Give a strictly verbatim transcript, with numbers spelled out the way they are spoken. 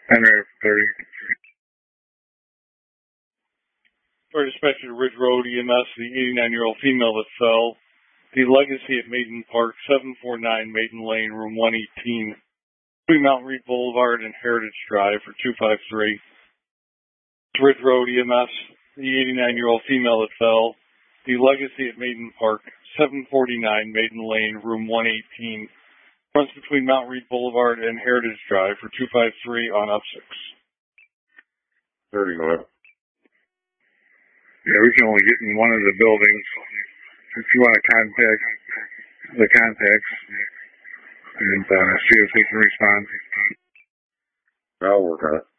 Henry thirty. For dispatch to Ridge Road E M S, the eighty-nine-year-old female that fell. The Legacy at Maiden Park, seven forty-nine Maiden Lane, room one eighteen. Between Mountain Reed Boulevard and Heritage Drive for two five three. Ridge Road E M S, the eighty-nine-year-old female that fell. The Legacy at Maiden Park, seven forty-nine Maiden Lane, room one eighteen. Runs between Mountain Reed Boulevard and Heritage Drive for two five three on up six. thirty-five. Yeah, we can only get in one of the buildings. If you want to contact the contacts and uh, see if they can respond. I'll work on it.